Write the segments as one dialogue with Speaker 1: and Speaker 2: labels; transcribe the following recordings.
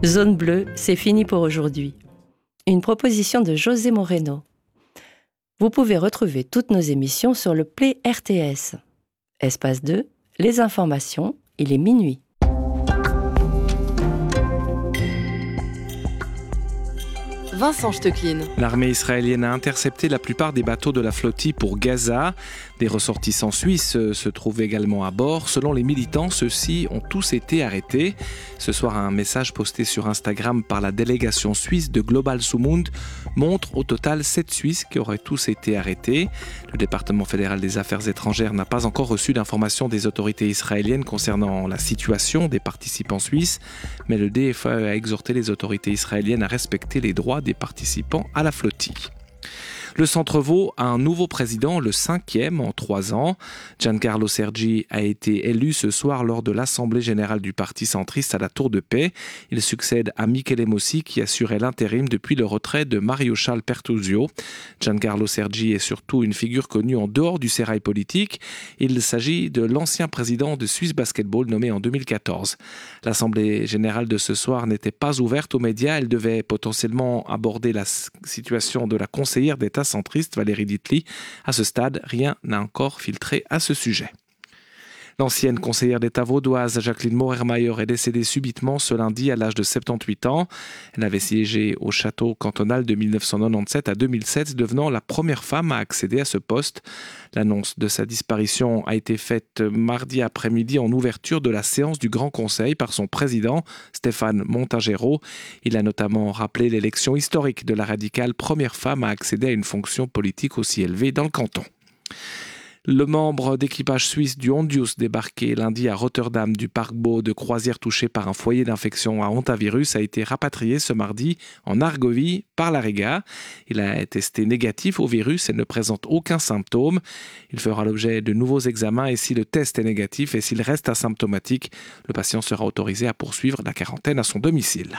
Speaker 1: Zone bleue, c'est fini pour aujourd'hui. Une proposition de José Moreno. Vous pouvez retrouver toutes nos émissions sur le Play RTS. Espace 2, les informations, il est minuit.
Speaker 2: Vincent Stecklin.
Speaker 3: L'armée israélienne a intercepté la plupart des bateaux de la flottille pour Gaza. Des ressortissants suisses se trouvent également à bord. Selon les militants, ceux-ci ont tous été arrêtés. Ce soir, un message posté sur Instagram par la délégation suisse de Global Sumund montre au total 7 Suisses qui auraient tous été arrêtés. Le département fédéral des affaires étrangères n'a pas encore reçu d'informations des autorités israéliennes concernant la situation des participants suisses, mais le DFA a exhorté les autorités israéliennes à respecter les droits des participants à la flottille. Le Centre Vaud a un nouveau président, le 5e en 3 ans. Giancarlo Sergi a été élu ce soir lors de l'Assemblée générale du Parti centriste à la Tour de Paix. Il succède à Michele Mossi qui assurait l'intérim depuis le retrait de Mario Charles Pertuzio. Giancarlo Sergi est surtout une figure connue en dehors du sérail politique. Il s'agit de l'ancien président de Swiss Basketball nommé en 2014. L'Assemblée générale de ce soir n'était pas ouverte aux médias. Elle devait potentiellement aborder la situation de la conseillère d'État centriste Valérie Ditli. À ce stade, rien n'a encore filtré à ce sujet. L'ancienne conseillère d'État vaudoise Jacqueline Mohrermayer est décédée subitement ce lundi à l'âge de 78 ans. Elle avait siégé au château cantonal de 1997 à 2007, devenant la première femme à accéder à ce poste. L'annonce de sa disparition a été faite mardi après-midi en ouverture de la séance du Grand Conseil par son président, Stéphane Montagero. Il a notamment rappelé l'élection historique de la radicale première femme à accéder à une fonction politique aussi élevée dans le canton. Le membre d'équipage suisse du Hondius débarqué lundi à Rotterdam du paquebot de croisière touché par un foyer d'infection à hantavirus a été rapatrié ce mardi en Argovie par la Riga. Il a testé négatif au virus et ne présente aucun symptôme. Il fera l'objet de nouveaux examens et si le test est négatif et s'il reste asymptomatique, le patient sera autorisé à poursuivre la quarantaine à son domicile.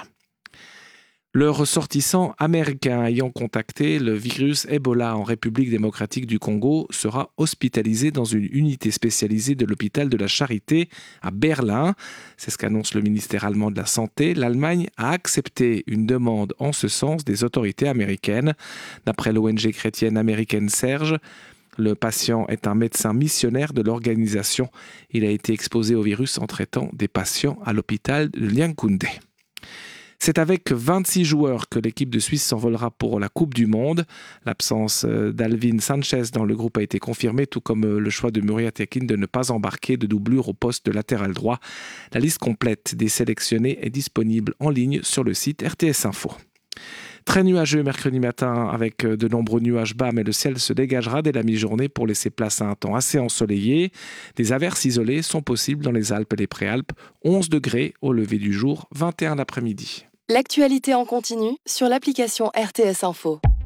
Speaker 3: Le ressortissant américain ayant contacté le virus Ebola en République démocratique du Congo sera hospitalisé dans une unité spécialisée de l'hôpital de la Charité à Berlin. C'est ce qu'annonce le ministère allemand de la Santé. L'Allemagne a accepté une demande en ce sens des autorités américaines. D'après l'ONG chrétienne américaine Serge, le patient est un médecin missionnaire de l'organisation. Il a été exposé au virus en traitant des patients à l'hôpital de Liankoundé. C'est avec 26 joueurs que l'équipe de Suisse s'envolera pour la Coupe du Monde. L'absence d'Alvin Sanchez dans le groupe a été confirmée, tout comme le choix de Muriat Yakin de ne pas embarquer de doublure au poste de latéral droit. La liste complète des sélectionnés est disponible en ligne sur le site RTS Info. Très nuageux mercredi matin avec de nombreux nuages bas, mais le ciel se dégagera dès la mi-journée pour laisser place à un temps assez ensoleillé. Des averses isolées sont possibles dans les Alpes et les Préalpes. 11 degrés au lever du jour, 21 l'après-midi.
Speaker 2: L'actualité en continu sur l'application RTS Info.